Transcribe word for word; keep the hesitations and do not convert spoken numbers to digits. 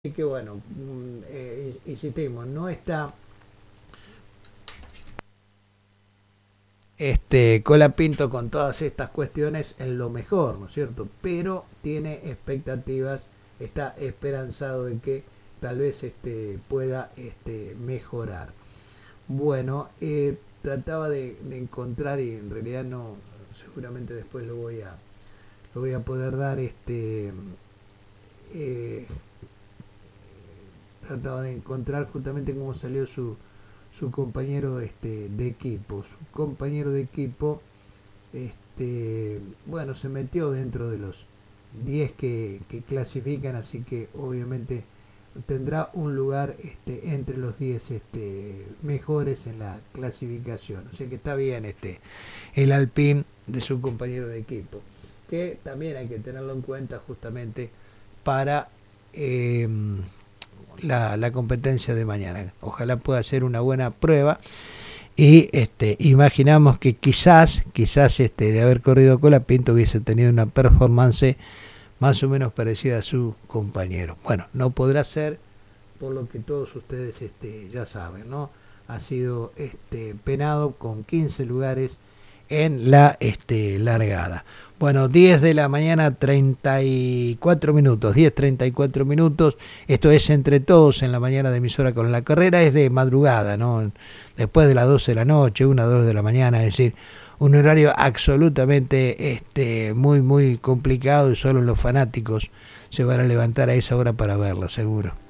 Así que bueno, eh, insistimos, no está este Colapinto con todas estas cuestiones en lo mejor, ¿no es cierto? Pero tiene expectativas, está esperanzado de que tal vez este pueda este mejorar. Bueno, eh, trataba de, de encontrar y en realidad no, seguramente después lo voy a lo voy a poder dar este eh, trataba de encontrar justamente cómo salió su, su compañero este, de equipo. Su compañero de equipo, este, bueno, se metió dentro de los diez que, que clasifican, así que obviamente tendrá un lugar este, entre los diez este, mejores en la clasificación. O sea que está bien este, el Alpine de su compañero de equipo, que también hay que tenerlo en cuenta justamente para eh, la, la competencia de mañana. Ojalá pueda ser una buena prueba y este imaginamos que quizás quizás este de haber corrido Colapinto hubiese tenido una performance más o menos parecida a su compañero. Bueno, no podrá ser por lo que todos ustedes este ya saben, ¿no? Ha sido este penado con quince lugares en la este largada. Bueno, diez de la mañana, treinta y cuatro minutos, diez treinta y cuatro minutos. Esto es Entre Todos en la mañana de Emisora con la Carrera. Es de madrugada, ¿no? Después de las doce de la noche, una, dos de la mañana, es decir, un horario absolutamente este, muy, muy complicado y solo los fanáticos se van a levantar a esa hora para verla, seguro.